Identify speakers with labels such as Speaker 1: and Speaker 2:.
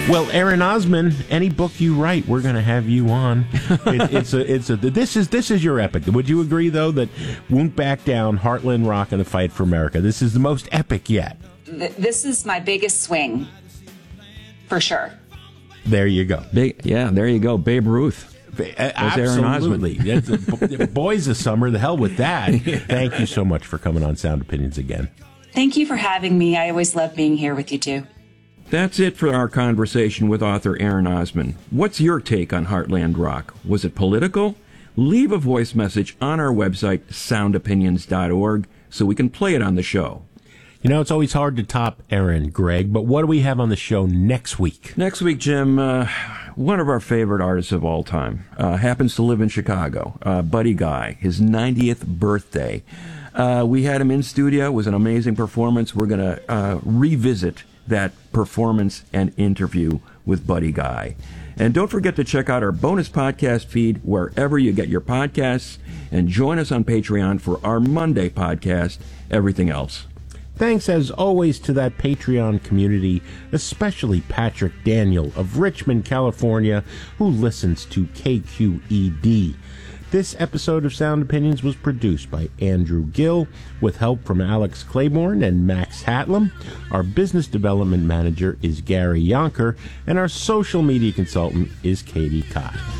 Speaker 1: Well, Aaron Osman, any book you write, we're going to have you on. This is your epic. Would you agree, though, that Won't Back Down, Heartland Rock, and the Fight for America, this is the most epic yet?
Speaker 2: This is my biggest swing, for sure.
Speaker 1: There you go.
Speaker 3: There you go. Babe Ruth.
Speaker 1: Absolutely. Boys of summer, the hell with that. Thank you so much for coming on Sound Opinions again.
Speaker 2: Thank you for having me. I always love being here with you, too.
Speaker 3: That's it for our conversation with author Aaron Osman. What's your take on Heartland Rock? Was it political? Leave a voice message on our website, soundopinions.org, so we can play it on the show.
Speaker 1: You know, it's always hard to top Aaron, Greg, but what do we have on the show next week?
Speaker 3: Next week, Jim, one of our favorite artists of all time, happens to live in Chicago, Buddy Guy, his 90th birthday. We had him in studio. It was an amazing performance. We're going to revisit that performance and interview with Buddy Guy. And don't forget to check out our bonus podcast feed wherever you get your podcasts, and join us on Patreon for our Monday podcast, Everything Else.
Speaker 1: Thanks, as always, to that Patreon community, especially Patrick Daniel of Richmond, California, who listens to KQED. This episode of Sound Opinions was produced by Andrew Gill with help from Alex Claiborne and Max Hatlam. Our business development manager is Gary Yonker, and our social media consultant is Katie Cott.